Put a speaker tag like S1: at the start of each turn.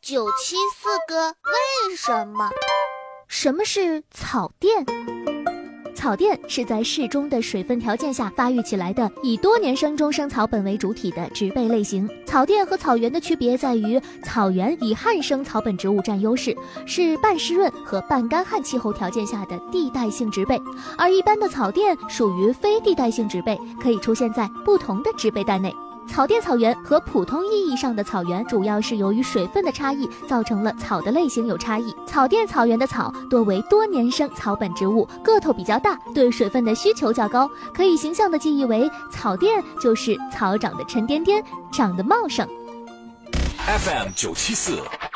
S1: 974个为什么？
S2: 什么是草甸？草甸是在适中的水分条件下发育起来的，以多年生中生草本为主体的植被类型。草甸和草原的区别在于，草原以旱生草本植物占优势，是半湿润和半干旱气候条件下的地带性植被，而一般的草甸属于非地带性植被，可以出现在不同的植被带内。草甸草原和普通意义上的草原主要是由于水分的差异造成了草的类型有差异。草甸草原的草多为多年生草本植物，个头比较大，对水分的需求较高，可以形象地记忆为草甸就是草长得沉甸甸，长得茂盛。
S3: FM 974